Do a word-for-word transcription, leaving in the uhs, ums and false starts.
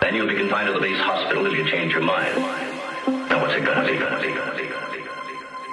Then you'll be confined to the base hospital if you change your mind. Now what's it gonna be, gonna be, gonna be, gonna be?